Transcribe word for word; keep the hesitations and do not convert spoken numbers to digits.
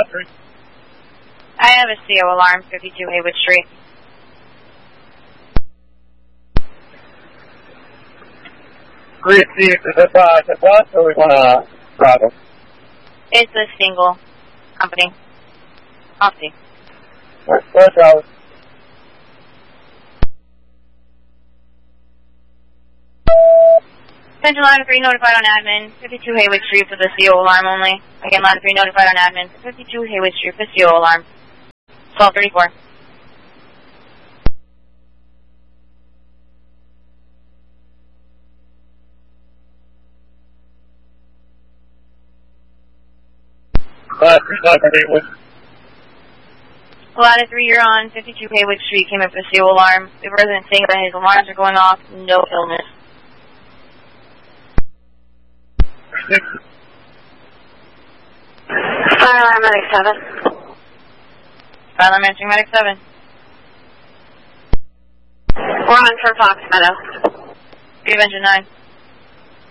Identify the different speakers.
Speaker 1: three.
Speaker 2: I have a C O alarm, fifty-two Haywood Street.
Speaker 1: three C, is it uh, is it bus or we want to Bravo?
Speaker 2: It's a single company. Off C.
Speaker 1: Where's Bravo?
Speaker 2: Central line three notified on admin, fifty-two Haywood Street for the C O alarm only. Again, line three notified on admin, fifty-two Haywood Street for C O alarm. twelve thirty-four.
Speaker 1: Uh, three five Haywood.
Speaker 2: Line three, you're on fifty-two Haywood Street, came in for C O alarm. The resident saying that his alarms are going off, no illness.
Speaker 1: Six.
Speaker 2: Fire alarm medic seven. Fire alarm answering medic seven. We're on for Fox Meadow. Three of engine nine.